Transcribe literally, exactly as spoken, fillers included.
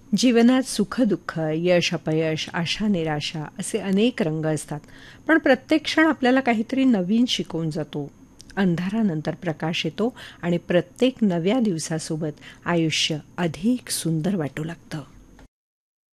जीवनात सुख-दुःख, यश-अपयश, आशा-निराशा असे अनेक रंग असतात. पण प्रत्येक क्षण आपल्याला काहीतरी नवीन शिकवून जातो. अंधारानंतर प्रकाश येतो आणि प्रत्येक नव्या दिवसासोबत आयुष्य अधिक सुंदर वाटू लागतं.